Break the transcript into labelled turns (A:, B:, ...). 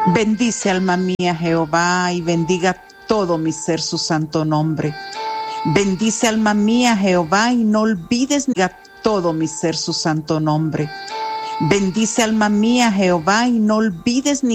A: Bendice alma mía Jehová y bendiga todo mi ser su santo nombre. Bendice alma mía Jehová y no olvides ni todo mi ser su santo nombre. Bendice alma mía Jehová y no olvides ni